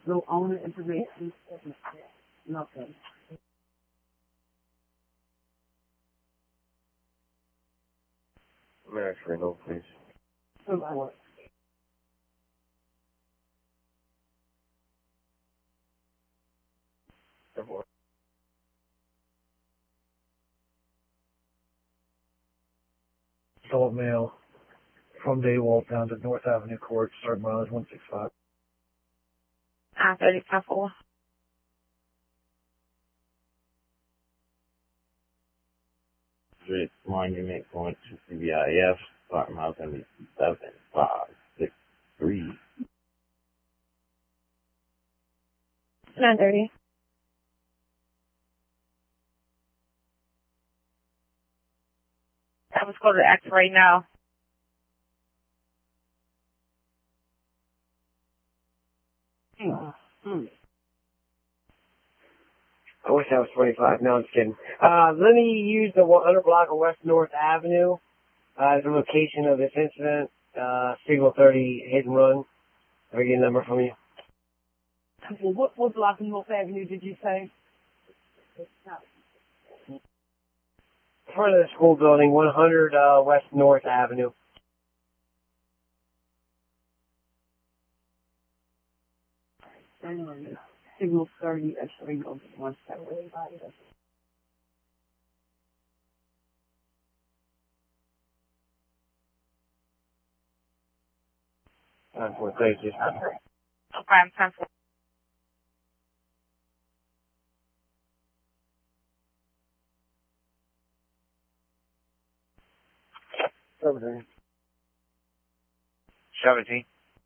No owner information. Nothing. I'm actually no, please. What? Salt mail from Daywalt down to North Avenue Court, start mileage 165. I-35. Street Monument going to CBIF, start miles going to be 7563. 9:30. I was going to act right now. I wish that was 25. No, I'm just kidding. Let me use the 100 block of West North Avenue as the location of this incident. Signal 30, hit and run. Can I get a number from you? What block of North Avenue did you say? Front of the school building, 100 West North Avenue. Signal 30, actually, one second. 9-4, thank you. No problem. Time for Over there. 17.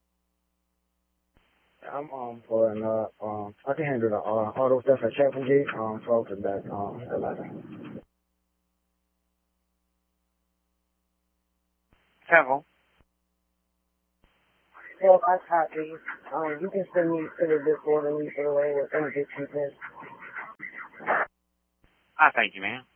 I'm for an I can handle the auto stuff at Chapman Gate, talk to that the letter. 7. Well, I copy. You can send me to the disorderly for the way with energy cheapness. I thank you, man.